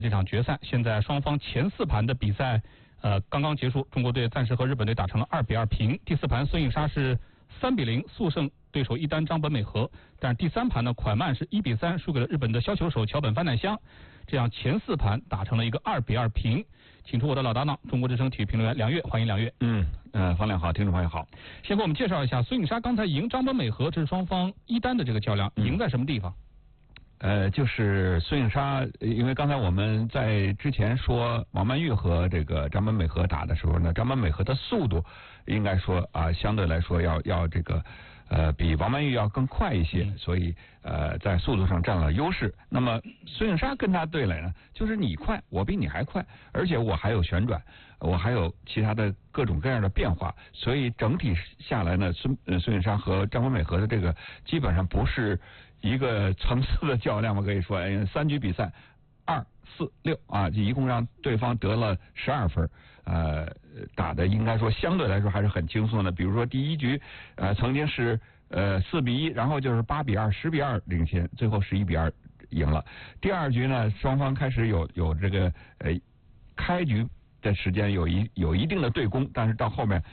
这场决赛，现在双方前4盘的比赛刚刚结束，中国队暂时和日本队打成了2-2平。第4盘孙颖莎是3-0速胜对手一丹张本美和，但是第3盘呢，蒯曼是1-3输给了日本的削球手桥本帆乃香，这样前4盘打成了一个2-2平。请出我的老搭档，中国之声体育评论员梁越，欢迎梁越。 方亮好，听众朋友好。 先给我们介绍一下孙颖莎刚才赢张本美和，这是双方一丹的这个较量，赢在什么地方？ 就是孙颖莎，因为刚才我们在之前说王曼玉和这个张本美和打的时候呢，张本美和的速度应该说相对来说要这个比王曼玉要更快一些，所以在速度上占了优势。那么孙颖莎跟他对垒呢，就是你快，我比你还快，而且我还有旋转，我还有其他的各种各样的变化，所以整体下来呢，孙颖莎和张本美和的这个基本上不是一个层次的较量，我可以说，3局比赛2、4、6一共让对方得了12分，打的应该说相对来说还是很轻松的。比如说第1局，曾经是4-1，然后就是8-2、10-2领先，最后11-2赢了。第2局呢，双方开始有这个开局的时间有一定的对攻，但是到后面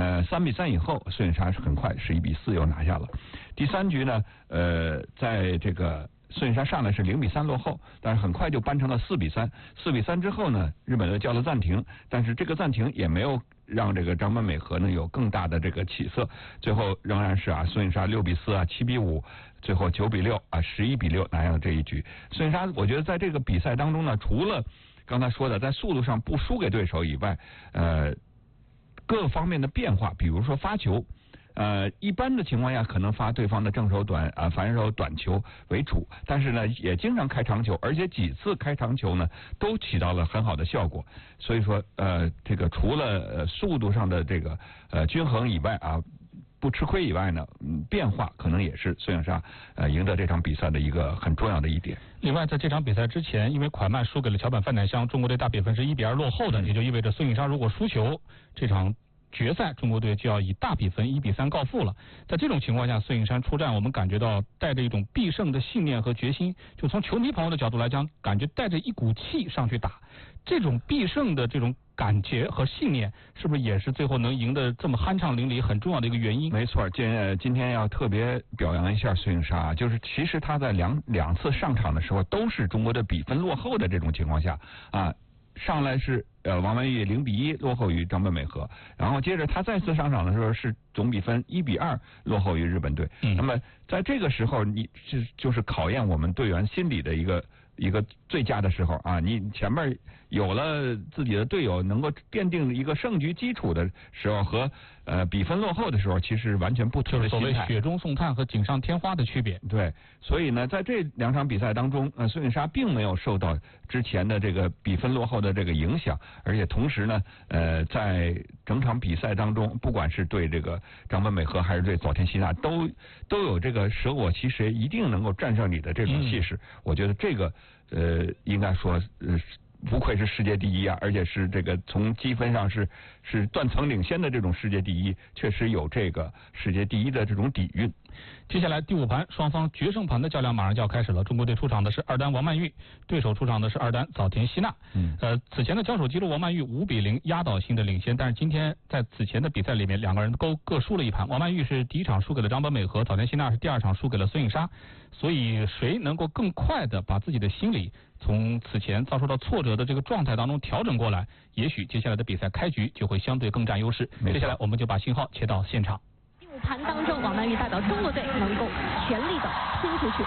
3-3以后，孙颖莎是很快11-4又拿下了。第3局呢，在这个孙颖莎上来是0-3落后，但是很快就扳成了4-3。4-3之后呢，日本队叫了暂停，但是这个暂停也没有让这个张本美和呢有更大的这个起色，最后仍然是孙颖莎6-4、7-5，最后9-6、11-6拿下了这一局。孙颖莎我觉得在这个比赛当中呢，除了刚才说的在速度上不输给对手以外，各方面的变化，比如说发球。一般的情况下可能发对方的正手短反手短球为主，但是呢也经常开长球，而且几次开长球呢都起到了很好的效果。所以说这个除了速度上的这个均衡以外不吃亏以外呢，变化可能也是孙颖莎赢得这场比赛的一个很重要的一点。 另外，在这场比赛之前，因为蒯曼输给了桥本帆乃香，中国队大比分是1-2落后的，也就意味着孙颖莎如果输球，这场决赛中国队就要以大比分1-3告负了。在这种情况下，孙颖莎出战，我们感觉到带着一种必胜的信念和决心，就从球迷朋友的角度来讲，感觉带着一股气上去打。这种必胜的这种感觉和信念，是不是也是最后能赢得这么酣畅淋漓很重要的一个原因？ 没错，今天要特别表扬一下孙颖莎，就是其实他在两次上场的时候都是中国队比分落后的这种情况下上来是王曼玉0-1落后于张本美和，然后接着他再次上场的时候是总比分1-2落后于日本队。那么在这个时候，就是考验我们队员心理的一个最佳的时候你前面有了自己的队友能够奠定一个胜局基础的时候，和比分落后的时候，其实完全不同的心态。 就是所谓雪中送炭和锦上添花的区别。 对，所以呢，在这2场比赛当中，孙颖莎并没有受到之前的这个比分落后的这个影响，而且同时呢，在整场比赛当中，不管是对这个张本美和还是对早田希娜，都有这个舍我其谁，一定能够战胜你的这种气势。我觉得这个应该说不愧是世界第一而且是这个从积分上是断层领先的这种世界第一，确实有这个世界第一的这种底蕴。 接下来第5盘，双方决胜盘的较量马上就要开始了。中国队出场的是2丹王曼玉，对手出场的是2丹早田希娜。此前的交手记录，王曼玉5-0压倒性的领先，但是今天在此前的比赛里面，两个人都各输了一盘。王曼玉是第1场输给了张本美和，早田希娜是第2场输给了孙颖莎。所以谁能够更快的把自己的心理从此前遭受到挫折的这个状态当中调整过来，也许接下来的比赛开局就会相对更占优势。接下来我们就把信号切到现场。 第5盘当中，王曼玉代表中国队能够全力的拼出去。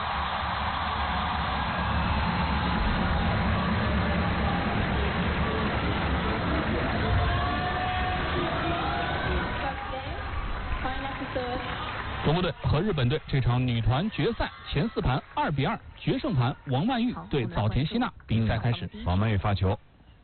中国队和日本队这场女团决赛前4盘2-2决胜盘，王曼玉对早田希娜，比赛开始。 王曼玉发球。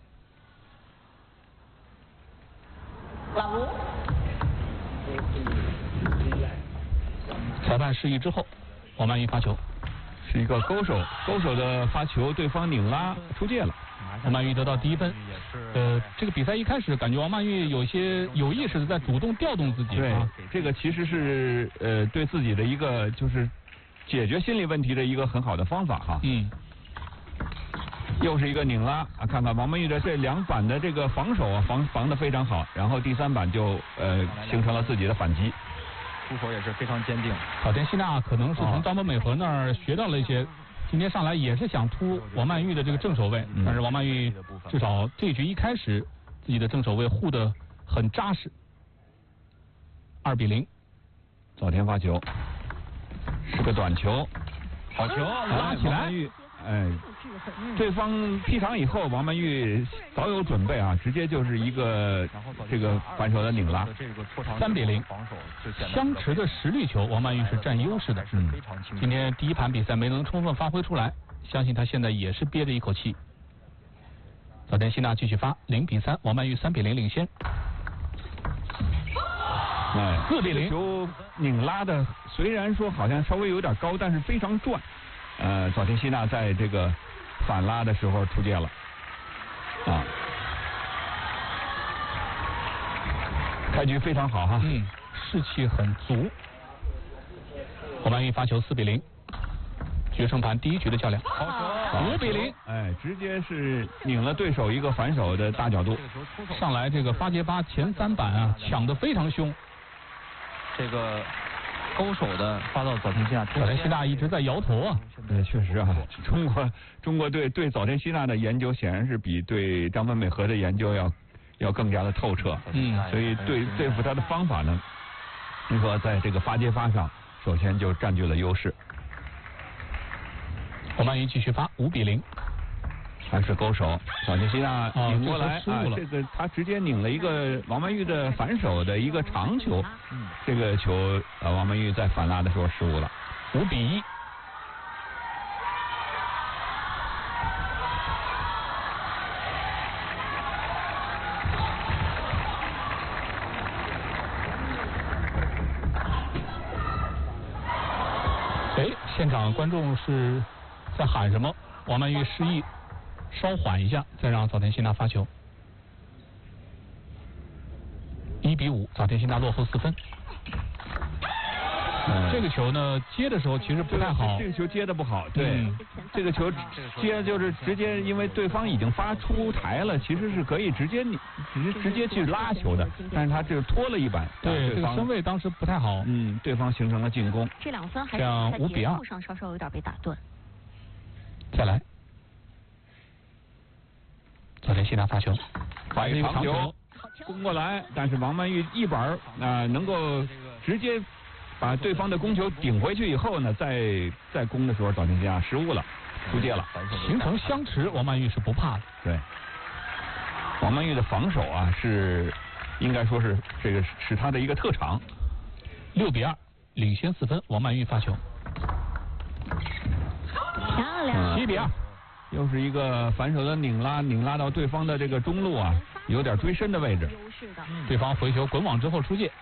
裁判示意之后，王曼玉发球， 是一个勾手的发球，对方拧拉出界了。 王曼玉得到第1分。这个比赛一开始感觉王曼玉有些有意识的在主动调动自己。 对，这个其实是对自己的一个就是解决心理问题的一个很好的方法哈。 又是一个拧拉啊！看看王曼玉的这2板的这个防守啊，防得非常好，然后第3板就形成了自己的反击， 出手也是非常坚定。 早田希娜可能是从张本美和那儿学到了一些，今天上来也是想突王曼玉的这个正手位，但是王曼玉至少这局一开始自己的正手位护得很扎实。2-0， 早田发球，是个短球， 好球， 拉起来。 对方劈场以后，王曼玉早有准备啊，直接就是一个这个反手的拧拉。 3-0，相持的实力球，王曼玉是占优势的。今天第1盘比赛没能充分发挥出来，相信他现在也是憋着一口气。早田希娜继续发，0-3，王曼玉3-0领先。4-0， 球拧拉的虽然说好像稍微有点高，但是非常转。早田希娜在这个反拉的时候出界了，啊，开局非常好哈， 士气很足。王曼玉发球4-0，决胜盘第1局的较量。 好球 ，5-0， 直接是拧了对手一个反手的大角度， 上来这个发接巴前3板啊抢得非常凶， 这个勾手的发到早田希娜， 早田希娜一直在摇头啊。 确实啊，中国队对早田希娜的研究显然是比对张本美和的研究要更加的透彻。所以对付他的方法呢，你说在这个发接发上，首先就占据了优势。 王曼玉继续发5-0， 还是勾手，早田希娜拧过来啊， 这个他直接拧了一个王曼玉的反手的一个长球，这个球王曼玉在反拉的时候失误了。 5-1，现场观众是在喊什么？王曼玉示意稍缓一下，再让早田希娜发球。1-5，早田希娜落后4分。这个球呢接的时候其实不太好， 这个球接的不好，对，这个球接就是直接，因为对方已经发出台了，其实是可以直接去拉球的，但是他这个拖了一板， 对，这个身位当时不太好， 对方形成了进攻， 这2分还是在节奏上稍稍有点被打断。 再来，早田希娜发球， 发一个长球攻过来，但是王曼玉一板能够直接把对方的攻球顶回去以后呢，再攻的时候，早田希娜失误了，出界了， 形成相持，王曼玉是不怕的。 对，王曼玉的防守啊是应该说是这个是他的一个特长。 6-2，领先4分，王曼玉发球。 漂亮。 7-2， 又是一个反手的拧拉到对方的这个中路啊，有点追身的位置。 对方回球滚网之后出界。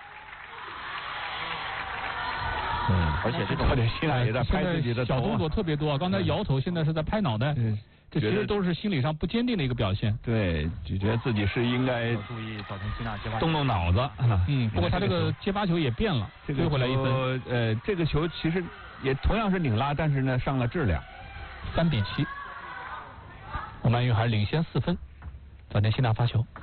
而且这种早田希娜也在拍自己的小动作特别多，刚才摇头，现在是在拍脑袋，这其实都是心理上不坚定的一个表现。 对，就觉得自己是应该注意早田希娜接发动脑子。 不过他这个接发球也变了，追回来1分。 这个球其实也同样是拧拉，但是呢上了质量。 3-7，王曼玉还是领先4分，早田希娜发球。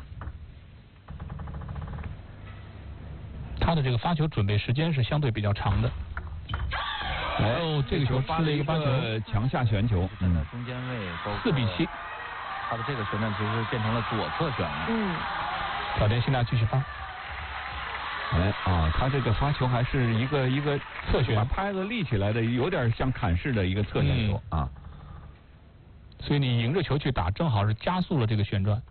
他的这个发球准备时间是相对比较长的。这个球吃了一个发球， 强下旋球， 中间位 4-7， 他的这个球呢其实变成了左侧旋了。 早田希娜继续发。 他这个发球还是一个侧旋， 把拍子立起来的，有点像砍式的一个侧旋球啊。 所以你迎着球去打，正好是加速了这个旋转。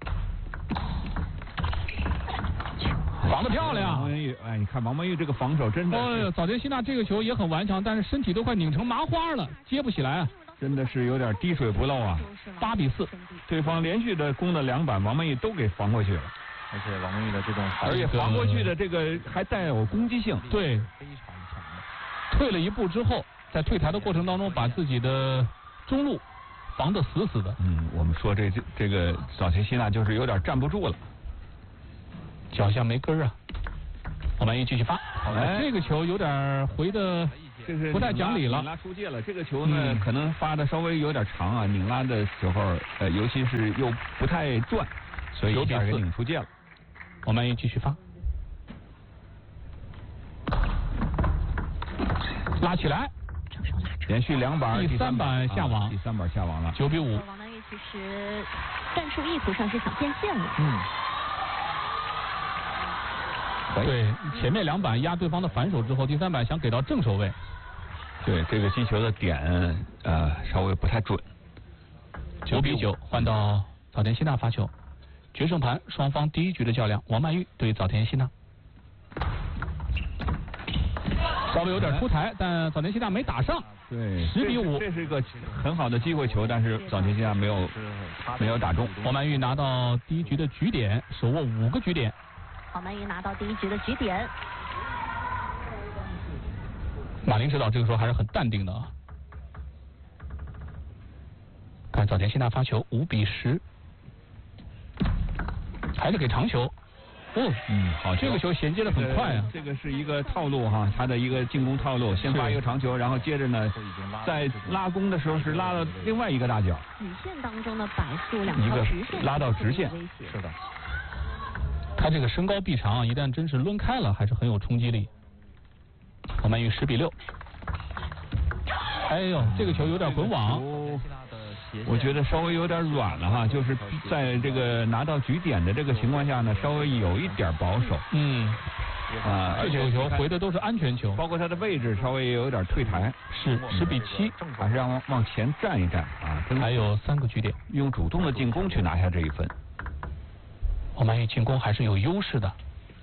防得漂亮！ 王曼玉，你看王曼玉这个防守真的。 早田希娜这个球也很顽强，但是身体都快拧成麻花了，接不起来啊！ 真的是有点滴水不漏啊。 8-4， 对方连续的攻的2板，王曼玉都给防过去了。 而且王曼玉的这种， 而且防过去的这个还带有攻击性， 对， 非常强的。 退了1步之后，在退台的过程当中，把自己的中路防得死死的。 我们说这个早田希娜就是有点站不住了。 脚下没根啊！王曼玉继续发，这个球有点回的这是不太讲理了。 拧拉出界了，这个球呢可能发的稍微有点长啊，拧拉的时候尤其是又不太转，所以一下给拧出界了。 王曼玉继续发，拉起来， 连续2板， 第3板下网， 第3板下网了 9比5。 王曼玉其实战术意图上是想变线的。 对，前面2板压对方的反手之后，第3板想给到正手位。 对，这个击球的点稍微不太准。 9比9，换到早田希娜发球。决胜盘双方第1局的较量，王曼玉对早田希娜。稍微有点出台，但早田希娜没打上。 对 ，10比5， 这是一个很好的机会球，但是早田希娜没有打中。 王曼玉拿到第1局的局点，手握5个局点。 王曼玉拿到第1局的局点。 马林指导这个时候还是很淡定的啊。看早田希娜发球，5比10，还是给长球。 好， 这个球衔接的很快啊。 这个是一个套路哈，他的一个进攻套路，先发一个长球，然后接着呢，在拉弓的时候是拉到另外一个大角。 底线当中的摆竖2条直线， 拉到直线。 是的。 他这个身高臂长啊，一旦真是抡开了，还是很有冲击力。王曼玉10比6。哎呦，这个球有点滚网。 我觉得稍微有点软了哈，就是在这个拿到局点的这个情况下呢，稍微有一点保守。 这9球回的都是安全球， 包括他的位置稍微也有点退台。 是10比7， 还是让往前站一站啊。 还有3个局点， 用主动的进攻去拿下这1分。 王曼玉进攻还是有优势的。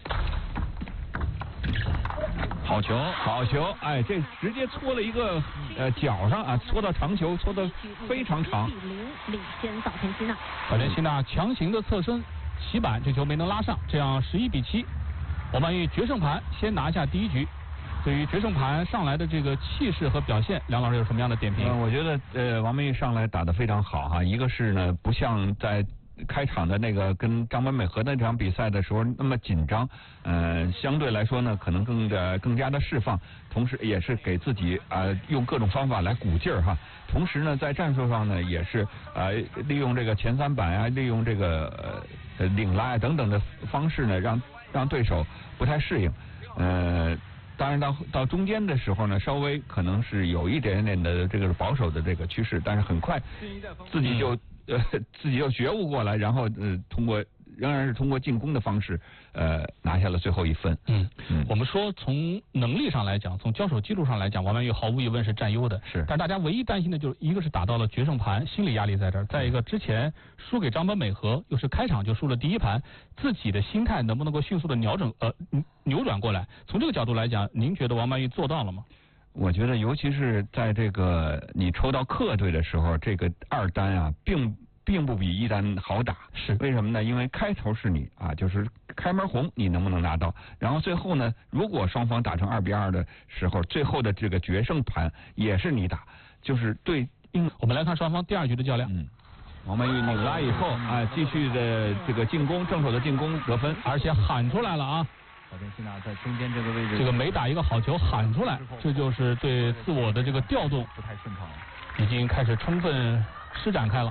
好球，好球！哎，这直接搓了一个脚上啊，搓到长球，搓得非常长。 0领先早田希娜。 早田希娜强行的侧身起板，这球没能拉上，这样11比7。王曼玉决胜盘先拿下第1局。对于决胜盘上来的这个气势和表现，梁老师有什么样的点评？ 我觉得王曼玉上来打得非常好哈，一个是呢不像在开场的那个跟张本美和那场比赛的时候那么紧张，相对来说呢可能更加的释放，同时也是给自己用各种方法来鼓劲儿哈。同时呢在战术上呢也是利用这个前3板啊，利用这个领拉啊等等的方式呢，让对手不太适应。当然到中间的时候呢，稍微可能是有一点点的这个保守的这个趋势，但是很快自己就觉悟过来，然后仍然是通过进攻的方式拿下了最后1分。 我们说从能力上来讲，从交手记录上来讲，王曼玉毫无疑问是占优的。 是， 但大家唯一担心的就是一个是打到了决胜盘，心理压力在这儿；再一个之前输给张本美和，又是开场就输了第1盘，自己的心态能不能够迅速的扭转过来？从这个角度来讲，您觉得王曼玉做到了吗？ 我觉得，尤其是在这个你抽到客队的时候，这个2单啊，并不比1单好打。 是为什么呢？因为开头是你啊，就是开门红，你能不能拿到？然后最后呢，如果双方打成2比2的时候，最后的这个决胜盘也是你打，就是对应。 我们来看双方第2局的较量。 王曼玉拧拉以后继续的这个进攻，正手的进攻得分， 而且喊出来了啊。 早田希娜在中间这个位置， 这个每打一个好球喊出来，这就是对自我的这个调动不太顺畅， 已经开始充分施展开了。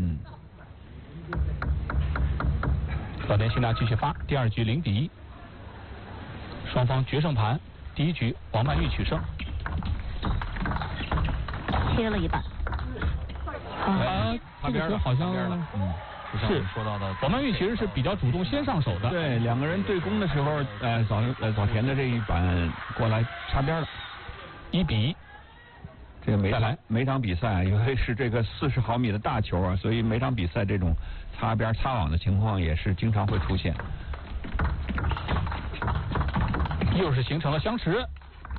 早田希娜继续发，第2局0比1，双方决胜盘，第1局王曼玉取胜。 切了一板。 这个球好像是说到的， 王曼玉其实是比较主动先上手的。 对，2个人对攻的时候，早田的这一板过来擦边了 ，1比1。 这个每场比赛，因为是这个40毫米的大球啊，所以每场比赛这种擦边擦网的情况也是经常会出现。 又是形成了相持。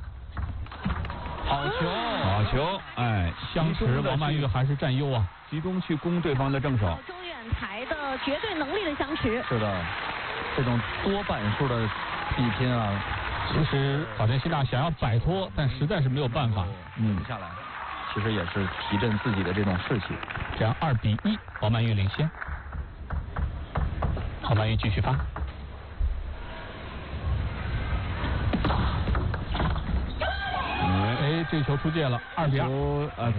好球，好球，哎， 相持王曼玉还是占优啊， 集中去攻对方的正手。 中远台的绝对能力的相持。 是的，这种多板数的比拼啊， 其实早田希娜想要摆脱，但实在是没有办法。 下来，其实也是提振自己的这种士气。 这样2比1，王曼玉领先。王曼玉继续发。 这球出界了，2比2。